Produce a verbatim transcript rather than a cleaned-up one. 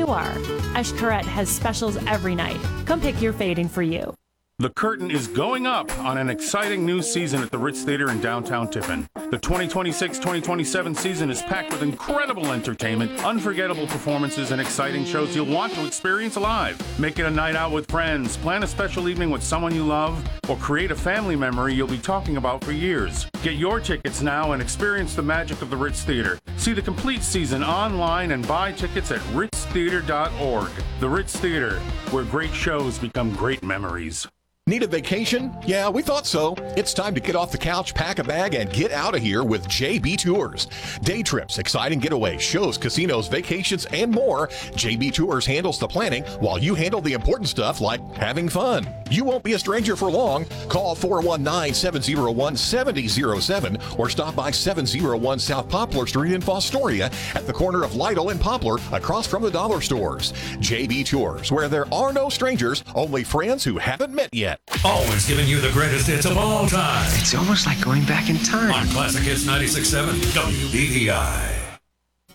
you are. Ashkaret has specials every night. Come pick your fading for you. The curtain is going up on an exciting new season at the Ritz Theater in downtown Tiffin. The twenty twenty-six twenty twenty-seven season is packed with incredible entertainment, unforgettable performances, and exciting shows you'll want to experience live. Make it a night out with friends, plan a special evening with someone you love, or create a family memory you'll be talking about for years. Get your tickets now and experience the magic of the Ritz Theater. See the complete season online and buy tickets at ritz theater dot org. The Ritz Theater, where great shows become great memories. Need a vacation? Yeah, we thought so. It's time to get off the couch, pack a bag, and get out of here with J B Tours. Day trips, exciting getaways, shows, casinos, vacations, and more. J B Tours handles the planning while you handle the important stuff like having fun. You won't be a stranger for long. Call four one nine, seven oh one, seven oh oh seven or stop by seven oh one South Poplar Street in Fostoria at the corner of Lytle and Poplar across from the dollar stores. J B Tours, where there are no strangers, only friends who haven't met yet. Always giving you the greatest hits of all time. It's almost like going back in time. On Classic Hits ninety-six point seven W B E I.